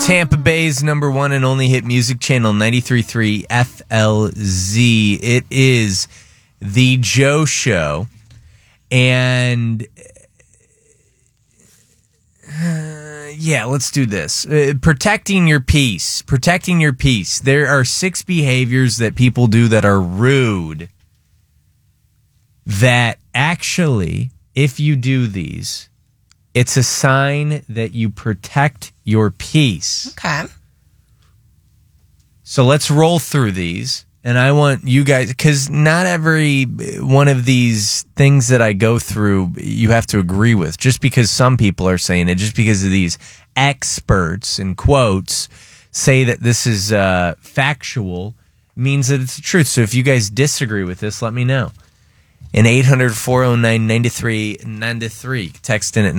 Tampa Bay's number one and only hit music channel, 93.3 FLZ. It is The Joe Show. And yeah, let's do this. Protecting your peace. Protecting your peace. There are 6 behaviors that people do that are rude that actually, if you do these, it's a sign that you protect your peace. Okay. So let's roll through these. And I want you guys, because not every one of these things that I go through you have to agree with. Just because some people are saying it, just because of these experts, in quotes, say that this is factual, means that it's the truth. So if you guys disagree with this, let me know. And 800-409-9393. Text in at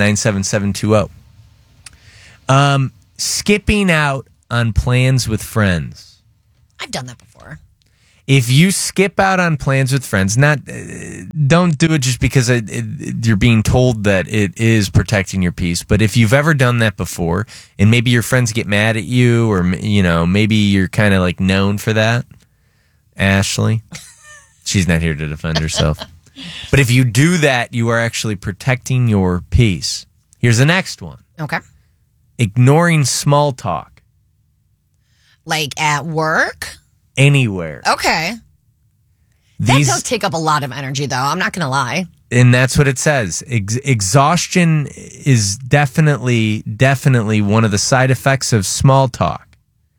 97720. Skipping out on plans with friends. I've done that before. If you skip out on plans with friends, don't do it just because you're being told that it is protecting your peace. But if you've ever done that before, and maybe your friends get mad at you, or maybe you're kind of like known for that, Ashley, she's not here to defend herself. But if you do that, you are actually protecting your peace. Here's the next one. Okay. Ignoring small talk. Like at work? Anywhere. Okay. That does take up a lot of energy, though. I'm not going to lie. And that's what it says. Exhaustion is definitely one of the side effects of small talk.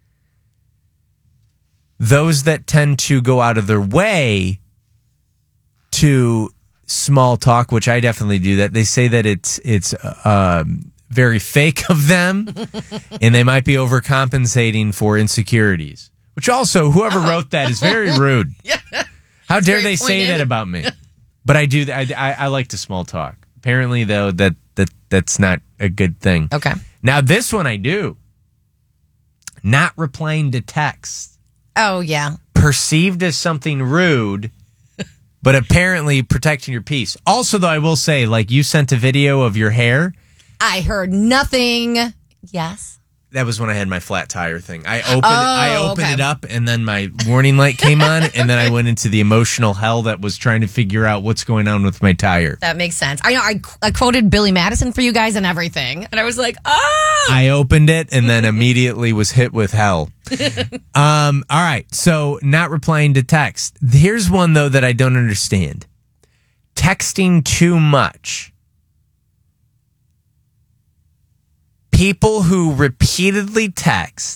Those that tend to go out of their way to small talk, which I definitely do that, they say that it's very fake of them, and they might be overcompensating for insecurities. Which also, whoever wrote that is very rude. Yeah. How dare they say that about me? But I do. I like to small talk. Apparently, though, that's not a good thing. Okay. Now, this one I do. Not replying to texts. Oh, yeah. Perceived as something rude, but apparently protecting your peace. Also, though, I will say, like, you sent a video of your hair. I heard nothing. Yes. That was when I had my flat tire thing. I opened it up, and then my warning light came on, and then I went into the emotional hell that was trying to figure out what's going on with my tire. That makes sense. I know. I quoted Billy Madison for you guys and everything, and I was like, oh! I opened it, and then immediately was hit with hell. All right, so not replying to text. Here's one, though, that I don't understand. Texting too much. People who repeatedly text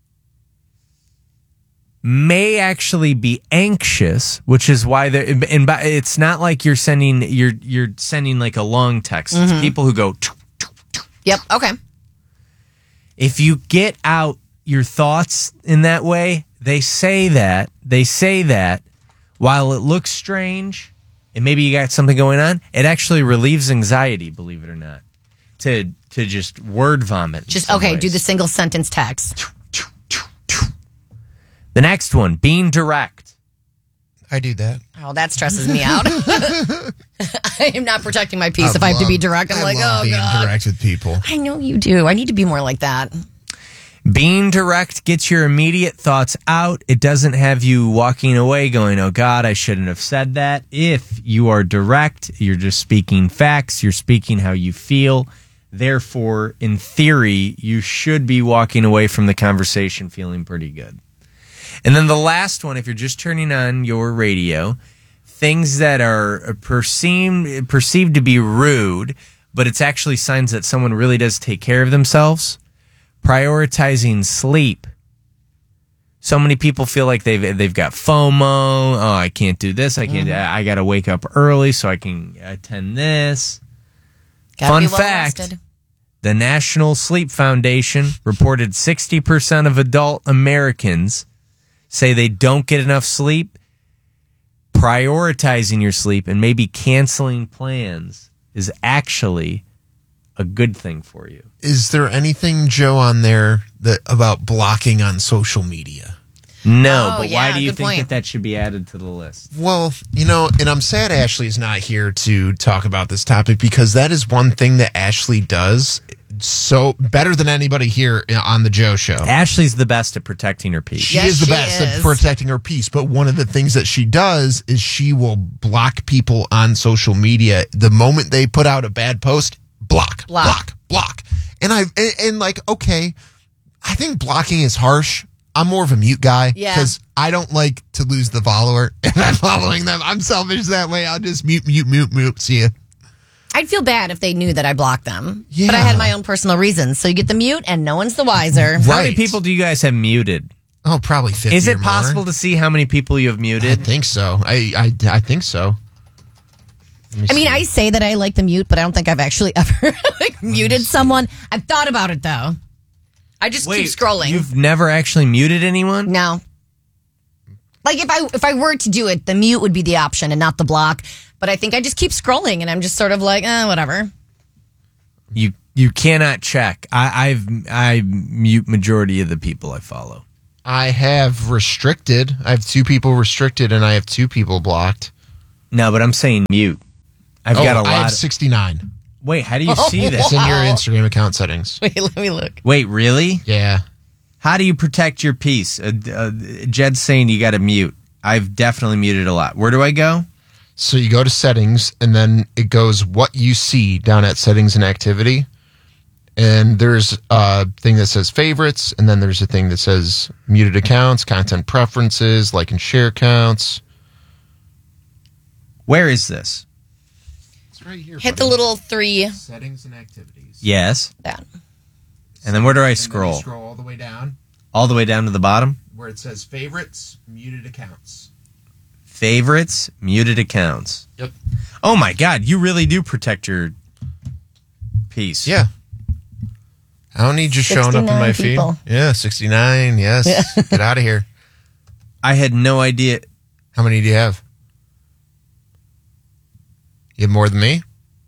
may actually be anxious, which is why it's not like you're sending like a long text. It's people who go. Yep. Okay. If you get out your thoughts in that way, they say that while it looks strange and maybe you got something going on, it actually relieves anxiety, believe it or not. To just word vomit. Just okay, do the single sentence text. The next one, being direct. I do that. Oh, that stresses me out. I am not protecting my peace if I have to be direct. I'm like, oh, being God. direct with people. I know you do. I need to be more like that. Being direct gets your immediate thoughts out. It doesn't have you walking away going, oh, God, I shouldn't have said that. If you are direct, you're just speaking facts. You're speaking how you feel. Therefore, in theory, you should be walking away from the conversation feeling pretty good. And then the last one, if you're just turning on your radio, things that are perceived to be rude, but it's actually signs that someone really does take care of themselves. Prioritizing sleep. So many people feel like they've got FOMO. Oh, I can't do this. I can't. I got to wake up early so I can attend this. Fun fact, the National Sleep Foundation reported 60% of adult Americans say they don't get enough sleep. Prioritizing your sleep and maybe canceling plans is actually a good thing for you. Is there anything, Joe, on there about blocking on social media? No, but why do you think that should be added to the list? Well, and I'm sad Ashley's not here to talk about this topic because that is one thing that Ashley does so better than anybody here on the Joe Show. Ashley's the best at protecting her peace. She Yes, is the she best at is. protecting her peace. But one of the things that she does is she will block people on social media. The moment they put out a bad post, block. And like, okay, I think blocking is harsh. I'm more of a mute guy Yeah. because I don't like to lose the follower if I'm following them. I'm selfish that way. I'll just mute. See ya. I'd feel bad if they knew that I blocked them. Yeah. But I had my own personal reasons. So you get the mute and no one's the wiser. Right. How many people do you guys have muted? Oh, probably 50. Is or it more. possible to see how many people you have I muted? think so. I think so. Let me I mean, see. I say that I like the mute, but I don't think I've actually ever muted someone. I've thought about it though. I just keep scrolling. You've never actually muted anyone? No. Like if I were to do it, the mute would be the option and not the block. But I think I just keep scrolling and I'm just sort of like, whatever. You cannot check. I mute majority of the people I follow. I have restricted. I have 2 people restricted, and I have 2 people blocked. No, but I'm saying mute. I've got a I have lot. 69. Wait, how do you see this? It's in your Instagram account settings. Wait, let me look. Wait, really? Yeah. How do you protect your peace? Jed's saying you got to mute. I've definitely muted a lot. Where do I go? So you go to settings, and then it goes what you see down at settings and activity. And there's a thing that says favorites, and then there's a thing that says muted accounts, content preferences, like and share counts. Where is this? It's right here. Hit the little 3. settings and activities. Yes. That. And then where do I And then you scroll? scroll all the way down All the way down to the bottom? where it says favorites, muted accounts. Favorites, muted accounts. Yep. Oh my God, you really do protect your peace. Yeah. I don't need you showing up in my 69 people. feed. Yeah, 69. Yes. Get out of here. I had no idea. How many do you have? You have more than me?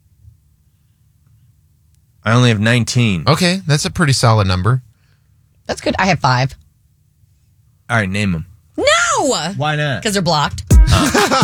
I only have 19. Okay, that's a pretty solid number. That's good. I have 5. All right, name them. No! Why not? Because they're blocked.